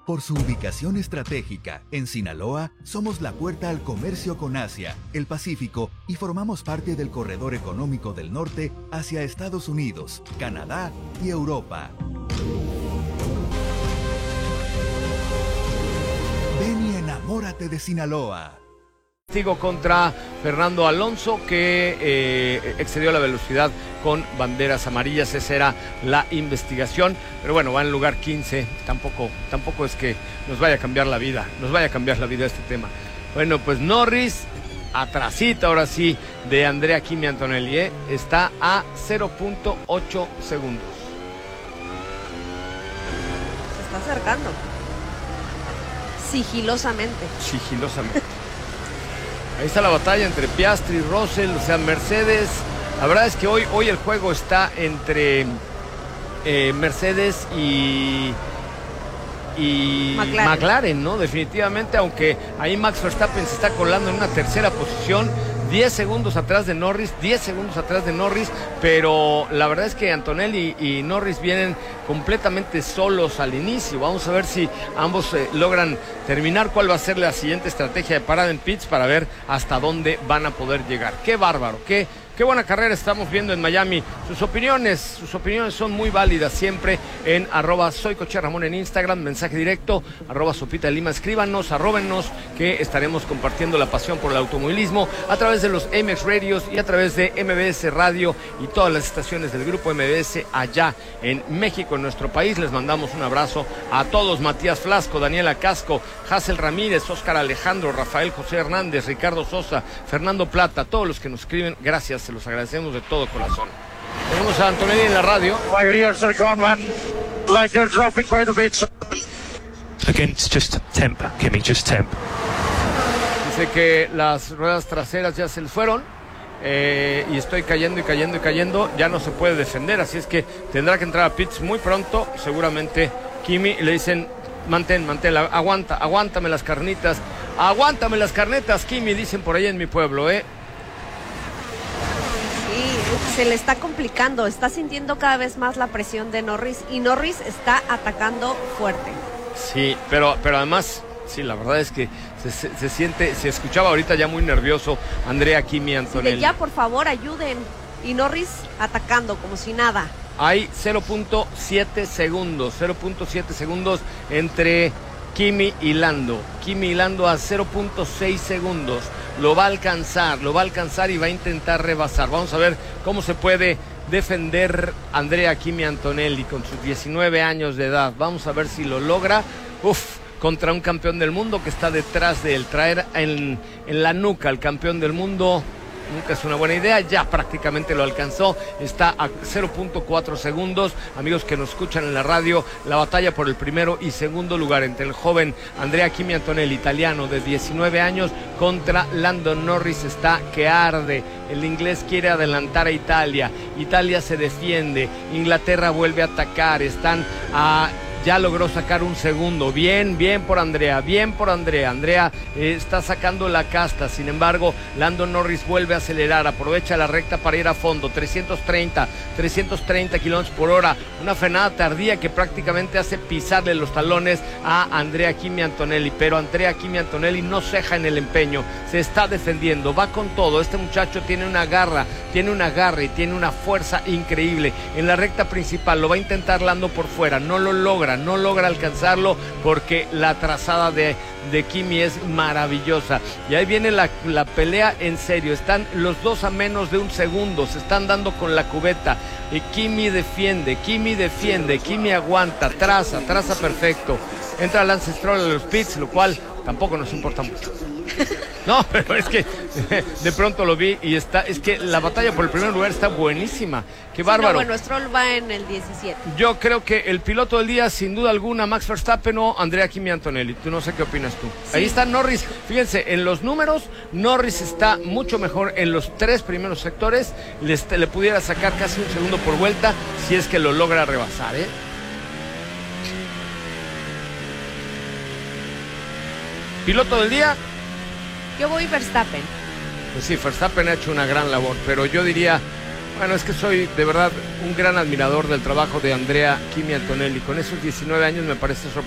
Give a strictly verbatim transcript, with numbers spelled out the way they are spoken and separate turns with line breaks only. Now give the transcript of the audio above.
Por su ubicación estratégica, en Sinaloa, somos la puerta al comercio con Asia, el Pacífico y formamos parte del corredor económico del norte hacia Estados Unidos, Canadá y Europa. Ven y enamórate de Sinaloa.
Castigo contra Fernando Alonso, que eh, excedió la velocidad con banderas amarillas. Esa era la investigación, pero bueno, va en lugar quince. Tampoco, tampoco es que nos vaya a cambiar la vida, nos vaya a cambiar la vida este tema. Bueno, pues Norris, atrasita ahora sí de Andrea Kimi Antonelli, ¿eh? Está a cero punto ocho segundos.
Se está acercando. Sigilosamente.
Sigilosamente. Ahí está la batalla entre Piastri y Russell, o sea, Mercedes. La verdad es que hoy, hoy el juego está entre eh, Mercedes y, y
McLaren.
McLaren, ¿no? Definitivamente, aunque ahí Max Verstappen se está colando en una tercera posición, diez segundos atrás de Norris, diez segundos atrás de Norris, pero la verdad es que Antonelli y Norris vienen completamente solos al inicio. Vamos a ver si ambos eh, logran terminar, cuál va a ser la siguiente estrategia de parada en pits para ver hasta dónde van a poder llegar. Qué bárbaro, qué... Qué buena carrera estamos viendo en Miami. Sus opiniones, sus opiniones son muy válidas siempre en arroba soy Coche Ramón en Instagram, mensaje directo, arroba Sopita de Lima, escríbanos, arróbennos, que estaremos compartiendo la pasión por el automovilismo a través de los M X Radios y a través de M B S Radio y todas las estaciones del grupo M B S allá en México, en nuestro país. Les mandamos un abrazo a todos: Matías Flasco, Daniela Casco, Hazel Ramírez, Óscar Alejandro, Rafael José Hernández, Ricardo Sosa, Fernando Plata, todos los que nos escriben, gracias. Se los agradecemos de todo corazón. Tenemos a Antonelli en la radio.
Again, it's just temp, Kimi, just temp.
Dice que las ruedas traseras ya se les fueron eh, y estoy cayendo y cayendo y cayendo. Ya no se puede defender, así es que tendrá que entrar a pits muy pronto. Seguramente Kimi, le dicen: mantén, mantén, aguanta, aguántame las carnitas, aguántame las carnetas, Kimi, dicen por ahí en mi pueblo, ¿eh?
Se le está complicando, está sintiendo cada vez más la presión de Norris y Norris está atacando fuerte.
Sí, pero, pero además, sí, la verdad es que se, se, se siente, se escuchaba ahorita ya muy nervioso Andrea Kimi Antonelli.
Sí, ya, por favor, ayuden. Y Norris atacando como si nada.
Hay cero punto siete segundos, cero punto siete segundos entre Kimi y Lando. Kimi y Lando a cero punto seis segundos. Lo va a alcanzar, lo va a alcanzar y va a intentar rebasar. Vamos a ver cómo se puede defender Andrea Kimi Antonelli con sus diecinueve años de edad. Vamos a ver si lo logra. Uf, contra un campeón del mundo que está detrás de él. Traer en, en la nuca al campeón del mundo nunca es una buena idea. Ya prácticamente lo alcanzó, está a cero punto cuatro segundos. Amigos que nos escuchan en la radio, la batalla por el primero y segundo lugar entre el joven Andrea Kimi Antonelli, italiano de diecinueve años, contra Lando Norris, está que arde. El inglés quiere adelantar a Italia, Italia se defiende, Inglaterra vuelve a atacar, están a... Ya logró sacar un segundo. Bien, bien por Andrea, bien por Andrea. Andrea eh, está sacando la casta. Sin embargo, Lando Norris vuelve a acelerar. Aprovecha la recta para ir a fondo. trescientos treinta kilómetros por hora. Una frenada tardía que prácticamente hace pisarle los talones a Andrea Kimi Antonelli. Pero Andrea Kimi Antonelli no ceja en el empeño. Se está defendiendo. Va con todo. Este muchacho tiene una garra, tiene una garra y tiene una fuerza increíble. En la recta principal lo va a intentar Lando por fuera. No lo logra. No logra alcanzarlo porque la trazada de, de Kimi es maravillosa. Y ahí viene la, la pelea en serio. Están los dos a menos de un segundo. Se están dando con la cubeta. Y Kimi defiende, Kimi defiende, Kimi aguanta, traza, traza perfecto. Entra Lance Stroll a los pits, lo cual tampoco nos importa mucho. No, pero es que de pronto lo vi y está, es que la batalla por el primer lugar está buenísima. Qué bárbaro.
Sí, no, bueno, Stroll va en el diecisiete.
Yo creo que el piloto del día, sin duda alguna, Max Verstappen o Andrea Kimi Antonelli. Tú no sé qué opinas tú. Sí. Ahí está Norris. Fíjense, en los números, Norris está mucho mejor en los tres primeros sectores. Le, le pudiera sacar casi un segundo por vuelta si es que lo logra rebasar, ¿eh? Piloto del día.
Yo voy Verstappen.
Pues sí, Verstappen ha hecho una gran labor, pero yo diría, bueno, es que soy de verdad un gran admirador del trabajo de Andrea Kimi Antonelli. Con esos diecinueve años me parece sorprendente.